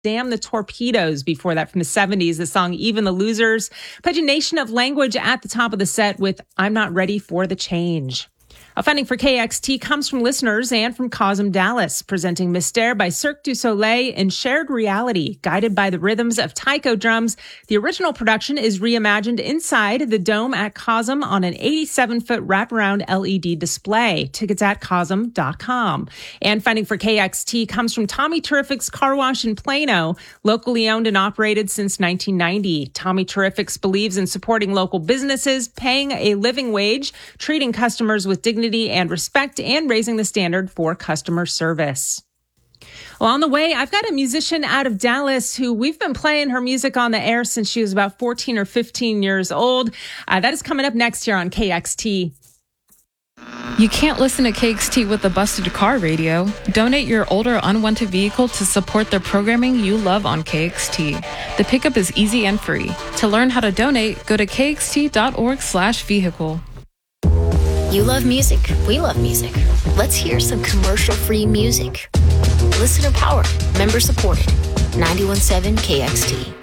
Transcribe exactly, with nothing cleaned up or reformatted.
Damn the Torpedoes before that from the seventies, the song Even the Losers. Pagination of Language at the top of the set with I'm Not Ready for the Change. Our funding for K X T comes from listeners and from Cosm Dallas, presenting Mystère by Cirque du Soleil in shared reality, guided by the rhythms of taiko drums. The original production is reimagined inside the dome at Cosm on an eighty-seven foot wraparound L E D display. Tickets at cosm dot com. And funding for K X T comes from Tommy Terrific's Car Wash in Plano, locally owned and operated since nineteen ninety. Tommy Terrific's believes in supporting local businesses, paying a living wage, treating customers with dignity and respect, and raising the standard for customer service. Well, on the way, I've got a musician out of Dallas who we've been playing her music on the air since she was about fourteen or fifteen years old. Uh, that is coming up next here on K X T. You can't listen to K X T with a busted car radio. Donate your older unwanted vehicle to support the programming you love on K X T. The pickup is easy and free. To learn how to donate, go to k x t dot org slash vehicle. You love music. We love music. Let's hear some commercial-free music. Listener powered, member supported. ninety-one point seven K X T.